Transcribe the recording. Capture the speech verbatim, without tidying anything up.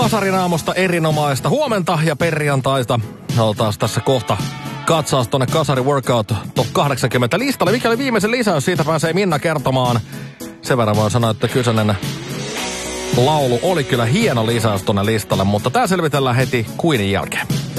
Kasarin aamusta erinomaista huomenta ja perjantaista. Oltaas tässä kohta katsaus tonne Kasari Workout Top kahdeksankymmentä listalle. Mikä oli viimeisen lisäys, siitä pääsee Minna kertomaan. Sen verran voin sanoa, että kyseinen laulu oli kyllä hieno lisäys tonne listalle, mutta tää selvitellään heti Queenin jälkeen.